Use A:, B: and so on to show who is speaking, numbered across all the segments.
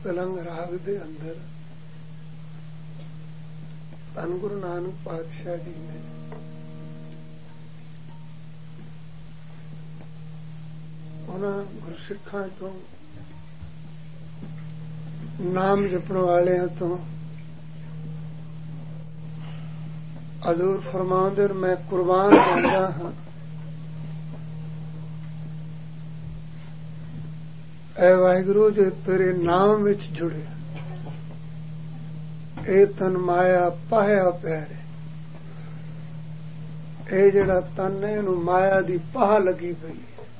A: ਤਲੰਗ ਰਾਗ ਦੇ ਅੰਦਰ ਧੰਨ ਗੁਰੂ ਨਾਨਕ ਪਾਤਸ਼ਾਹ ਜੀ ਨੇ ਉਹਨਾਂ ਗੁਰਸਿੱਖਾਂ ਤੋਂ ਨਾਮ ਜਪਣ ਵਾਲਿਆਂ ਤੋਂ ਹਜ਼ੂਰ ਫਰਮਾਉਂਦੇ ਮੈਂ ਕੁਰਬਾਨ ਜਾਂਦਾ ਹਾਂ ਐ ਵਾਹਿਗੁਰੂ ਜੇ ਤੇਰੇ ਨਾਮ ਵਿੱਚ ਜੁੜੇ ਇਹ ਤਨ ਮਾਇਆ ਪਾਇਆ ਪਿਆਰੇ ਇਹ ਜਿਹੜਾ ਤਨ ਹੈ ਇਹਨੂੰ ਮਾਇਆ ਦੀ ਪਾਹ ਲੱਗੀ ਪਈ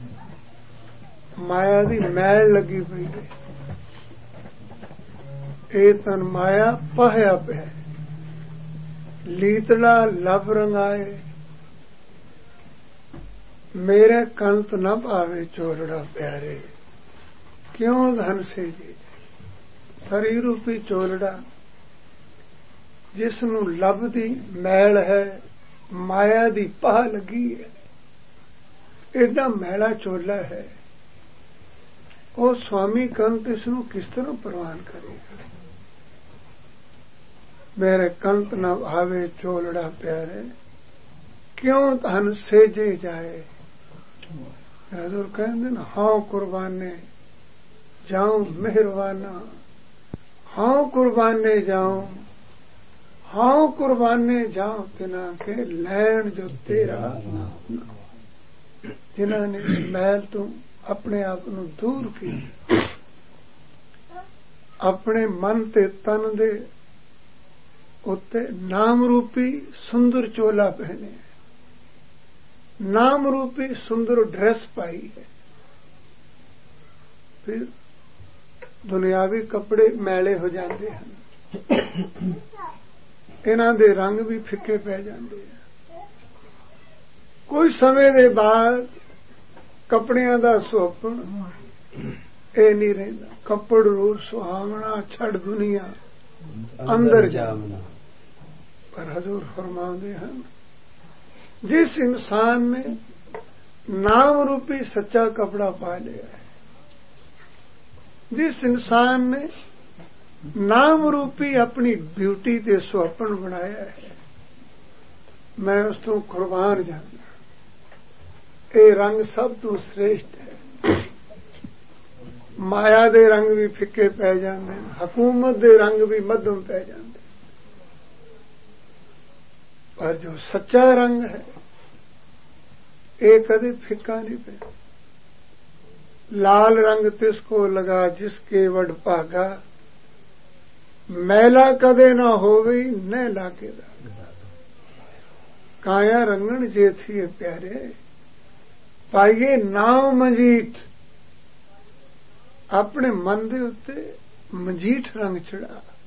A: ਮਾਇਆ ਦੀ ਮੈਲ ਲੱਗੀ ਪਈ ਹੈ ਇਹ ਤਨ ਮਾਇਆ ਪਾਇਆ ਪਿਆ ਲੀਤੜਾ ਲਬ ਰੰਗਾਏ ਮੇਰੇ ਕੰਤ ਨਾ ਭਾਵੇ ਚੋਲੜਾ ਪਿਆਰੇ ਕਿਉਂ ਧਨ ਸੇ ਜੀ ਸਰੀਰ ਰੂਪੀ ਚੋਲੜਾ ਜਿਸ ਨੂੰ ਲਬ ਦੀ ਮੈਲ ਹੈ ਮਾਇਆ ਦੀ ਪਾਹ ਲੱਗੀ ਹੈ ਏਡਾ ਮੈਲਾ ਚੋਲਾ ਹੈ ਉਹ ਸਵਾਮੀ ਕੰਤ ਇਸ ਨੂੰ ਕਿਸ ਤਰ੍ਹਾਂ ਪ੍ਰਵਾਨ ਕਰੇਗਾ ਮੇਰੇ ਕੰਤ ਨਾ ਆਵੇ ਚੋਲੜਾ ਪਿਆਰੇ ਕਿਉਂ ਧਨ ਸੇਜੇ ਜਾਏ ਹਜ਼ੂਰ ਕਹਿੰਦੇ ਨਾ ਹਾਂ ਕੁਰਬਾਨੇ ਜਾਉ ਮਿਹਰਬਾਨਾ ਹਾਂ ਕੁਰਬਾਨੇ ਜਾਉ ਹਾਂ ਕੁਰਬਾਨੇ ਜਾਉ ਤਿਨਾ ਕੇ ਲੈਣ ਜੋ ਤੇਰਾ ਜਿਨ੍ਹਾਂ ਨੇ ਮੈਲ ਤੋਂ ਆਪਣੇ ਆਪ ਨੂੰ ਦੂਰ ਕੀਤਾ ਆਪਣੇ ਮਨ ਤੇ ਤਨ ਦੇ ਉੱਤੇ ਨਾਮ ਰੂਪੀ ਸੁੰਦਰ ਚੋਲਾ ਪਹਿਨੇ ਨਾਮ ਰੂਪੀ ਸੁੰਦਰ ड्रेस ਪਾਈ ਹੈ ਫਿਰ ਦੁਨਿਆਵੀ ਕੱਪੜੇ ਮੈਲੇ ਹੋ ਜਾਂਦੇ ਹਨ ਇਹਨਾਂ ਦੇ ਰੰਗ ਵੀ ਫਿੱਕੇ ਪੈ ਜਾਂਦੇ ਆ ਕੋਈ ਸਮੇਂ ਦੇ ਬਾਅਦ ਕੱਪੜਿਆਂ ਦਾ ਸੁਹੱਪਣ ਇਹ ਨਹੀਂ ਰਹਿੰਦਾ ਕੱਪੜ ਰੂਪ ਸੁਹਾਵਣਾ ਛੱਡ ਦੁਨੀਆ ਅੰਦਰ ਜਾਵਣਾ ਪਰ ਹਜ਼ੂਰ ਫਰਮਾਉਂਦੇ ਹਨ ਜਿਸ ਇਨਸਾਨ ਨੇ ਨਾਮ ਰੂਪੀ ਸੱਚਾ ਕਪੜਾ ਪਾ ਲਿਆ ਹੈ जिस इंसान ने नाम रूपी अपनी ब्यूटी ते सुहपन बनाया है मैं उस तो कुर्बान जाना ये रंग सब तो श्रेष्ठ है माया दे रंग भी फिक्के पै जाते हुकूमत दे रंग भी मध्यम पै जाते पर जो सच्चा रंग है ये कदे फिक्का नहीं पैदा लाल रंग तिसको लगा जिसके वड भागा मैला कदे ना होवे न लागे काया रंगण जे थी प्यारे पाइए नाव मजीठ अपने मन दे उत्ते मजीठ रंग चढ़ा